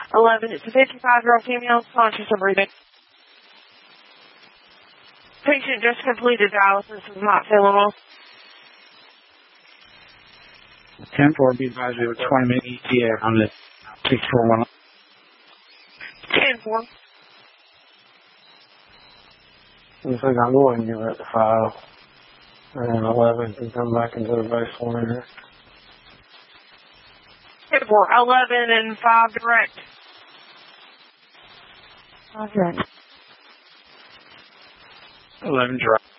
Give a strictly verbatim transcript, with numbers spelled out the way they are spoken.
eleven, it's a fifty-five-year-old female, conscious and breathing. Patient just completed dialysis, is not feeling well. ten four, be advised we have a twenty minute E T A on this six four one. ten four. Looks like I'm going to give it five. And eleven can come back into the baseline here. ten four, eleven and five direct. Okay. eleven direct.